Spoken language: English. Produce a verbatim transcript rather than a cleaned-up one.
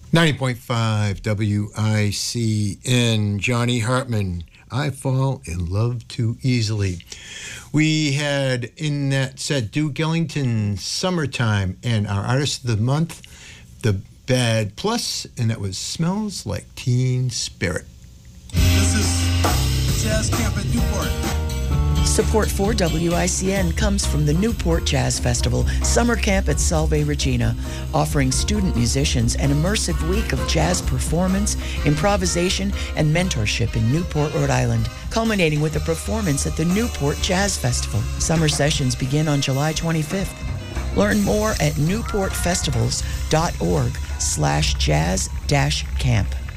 ninety point five W I C N, Johnny Hartman, I Fall in Love Too Easily. We had in that set Duke Ellington, Summertime, and our Artist of the Month, The Bad Plus, and that was Smells Like Teen Spirit. This is Jazz Camp at Newport. Support for W I C N comes from the Newport Jazz Festival Summer Camp at Salve Regina, offering student musicians an immersive week of jazz performance, improvisation, and mentorship in Newport, Rhode Island, culminating with a performance at the Newport Jazz Festival. Summer sessions begin on July twenty-fifth. Learn more at newportfestivals.org slash jazz dash camp.